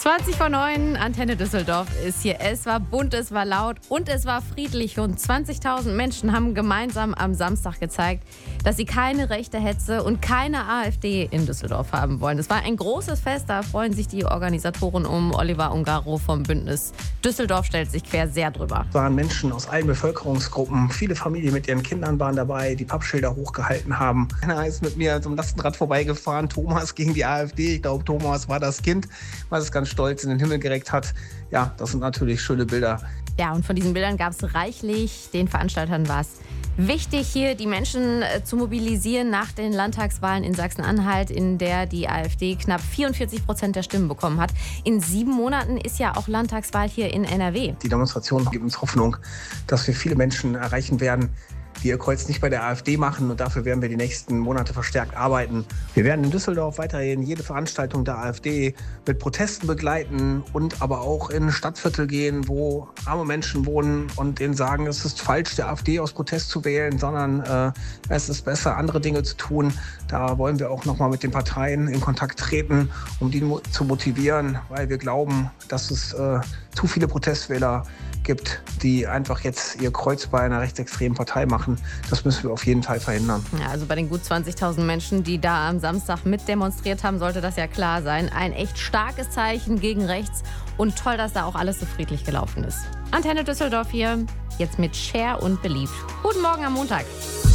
20:09, Antenne Düsseldorf ist hier. Es war bunt, es war laut und es war friedlich. Rund 20.000 Menschen haben gemeinsam am Samstag gezeigt, dass sie keine rechte Hetze und keine AfD in Düsseldorf haben wollen. Es war ein großes Fest, da freuen sich die Organisatoren um Oliver Ungaro vom Bündnis Düsseldorf stellt sich quer sehr drüber. Es waren Menschen aus allen Bevölkerungsgruppen, viele Familien mit ihren Kindern waren dabei, die Pappschilder hochgehalten haben. Einer ist mit mir zum Lastenrad vorbeigefahren, Thomas gegen die AfD. Ich glaube, Thomas war das Kind, was es ganz stolz in den Himmel gereckt hat. Ja, das sind natürlich schöne Bilder. Ja, und von diesen Bildern gab es reichlich. Den Veranstaltern war es wichtig, hier die Menschen zu mobilisieren nach den Landtagswahlen in Sachsen-Anhalt, in der die AfD knapp 44% der Stimmen bekommen hat. In 7 Monaten ist ja auch Landtagswahl hier in NRW. Die Demonstration gibt uns Hoffnung, dass wir viele Menschen erreichen werden, die ihr Kreuz nicht bei der AfD machen, und dafür werden wir die nächsten Monate verstärkt arbeiten. Wir werden in Düsseldorf weiterhin jede Veranstaltung der AfD mit Protesten begleiten und aber auch in Stadtviertel gehen, wo arme Menschen wohnen und denen sagen, es ist falsch, der AfD aus Protest zu wählen, sondern es ist besser, andere Dinge zu tun. Da wollen wir auch nochmal mit den Parteien in Kontakt treten, um die zu motivieren, weil wir glauben, dass es zu viele Protestwähler gibt, die einfach jetzt ihr Kreuz bei einer rechtsextremen Partei machen. Das müssen wir auf jeden Fall verhindern. Ja, also bei den gut 20.000 Menschen, die da am Samstag mit demonstriert haben, sollte das ja klar sein. Ein echt starkes Zeichen gegen rechts und toll, dass da auch alles so friedlich gelaufen ist. Antenne Düsseldorf hier, jetzt mit Share und Beliebt. Guten Morgen am Montag.